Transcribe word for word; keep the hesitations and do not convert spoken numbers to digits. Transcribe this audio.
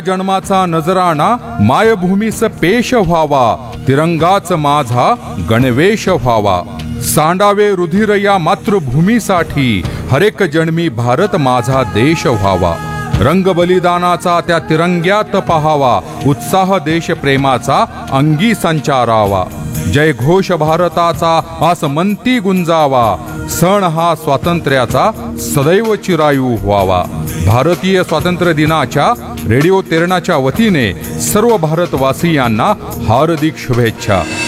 जन्माचा नजराणा मायभूमीस पेश व्हावा, तिरंगाच माझा गणवेश व्हावा। सांडावे रुधिर या मातृभूमीसाठी, हरेक जन्मी भारत माझा देश व्हावा। रंग बलिदानाचा त्या तिरंग्यात पहावा, उत्साह देश प्रेमाचा अंगी संचारावा। जय घोष भारताचा आसमंती गुंजावा, सण हा स्वातंत्र्याचा सदैव चिरायू व्हावा। भारतीय स्वातंत्र्य दिनाच्या रेडिओ तेरणाच्या वतीने सर्व भारतवासियांना हार्दिक शुभेच्छा।